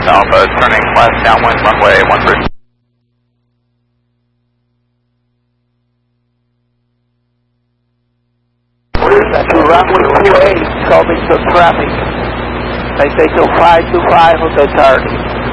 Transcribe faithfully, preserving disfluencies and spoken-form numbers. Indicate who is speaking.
Speaker 1: Alpha, turning left downwind runway one three.
Speaker 2: To runway two eight, coming to traffic. Citation five two five, Hotel Charlie.